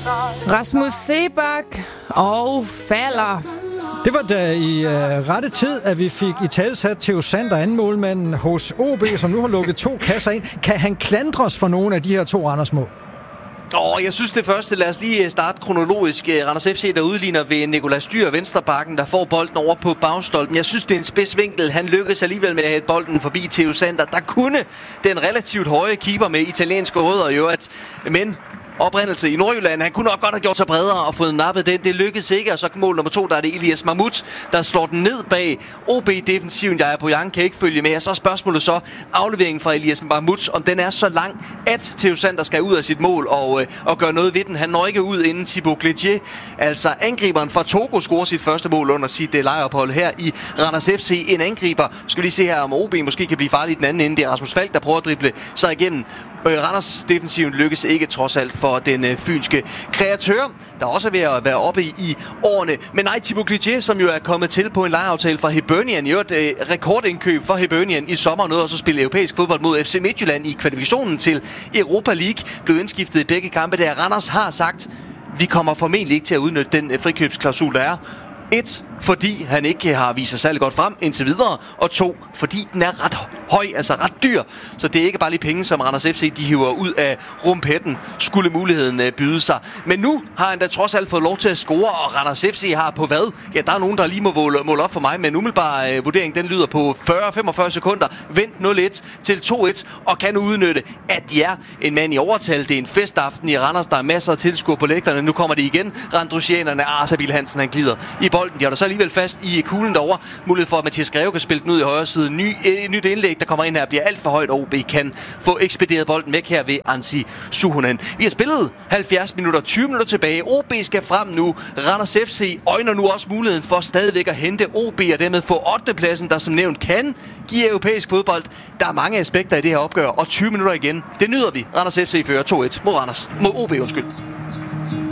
Rasmus Seebach og falder. Det var da i rette tid, at vi fik i talsat Theo Sander, anden målmanden hos OB, som nu har lukket 2 kasser ind. Kan han klandres for nogle af de her 2 Randers-mål? Jeg synes det første, lad os lige starte kronologisk. Randers FC, der udligner ved Nicolas Dyr, venstrebakken, der får bolden over på bagstolpen. Jeg synes, det er en spidsvinkel. Han lykkes alligevel med at hætte bolden forbi Theo Sander. Der kunne den relativt høje keeper med italienske rødder jo, men oprindelse i Nordjylland. Han kunne nok godt have gjort sig bredere og fået nappet den. Det lykkedes ikke, og så mål nummer 2, der er det Elias Mahmoud, der slår den ned bag OB-defensiven. Jeg er på Jan, kan ikke følge med. Så er spørgsmålet så, afleveringen fra Elias Mahmoud, om den er så lang, at Theo Sander skal ud af sit mål og gøre noget ved den. Han når ikke ud inden Thibaut Clétier. Altså angriberen fra Togo scorer sit første mål under sit lejeophold her i Randers FC. En angriber. Skal vi lige se her, om OB måske kan blive farlig i den anden ende. Det er Rasmus Falk, der prøver at drible sig igennem. Randers defensiven lykkes ikke trods alt for den fynske kreatør, der også er ved at være oppe i årene. Men nej, Thibaut Clétier, som jo er kommet til på en lejeaftale fra Hibernian, i et rekordindkøb for Hibernian i sommer, noget også at spille europæisk fodbold mod FC Midtjylland i kvalifikationen til Europa League, blev indskiftet i begge kampe, der Randers har sagt, vi kommer formentlig ikke til at udnytte den frikøbsklausul, der er. 1, fordi han ikke har vist sig særlig godt frem indtil videre, og 2, fordi den er ret høj, altså ret dyr. Så det er ikke bare lige penge, som Randers FC de hiver ud af rumpetten, skulle muligheden byde sig. Men nu har han da trods alt fået lov til at score, og Randers FC har på hvad? Ja, der er nogen, der lige må måle op for mig, men umiddelbar vurdering, den lyder på 40-45 sekunder. Vent 0-1 til 2-1, og kan udnytte, at de er en mand i overtal. Det er en festaften i Randers, der er masser af tilskuere på lægterne. Nu kommer de igen. Randrusianerne, Sabil Hansen, han glider i bolden. De har der så alligevel fast i kuglen derovre. Mulighed for, at Mathias Greve kan spille den ud i højre side. Nyt indlæg, der kommer ind her, bliver alt for højt. OB kan få ekspederet bolden væk her ved Ansi Suhonen. Vi har spillet 70 minutter, 20 minutter tilbage. OB skal frem nu. Randers FC øjner nu også muligheden for stadigvæk at hente OB og dermed få 8. pladsen, der som nævnt kan give europæisk fodbold. Der er mange aspekter i det her opgør, og 20 minutter igen. Det nyder vi. Randers FC fører 2-1 mod OB, undskyld.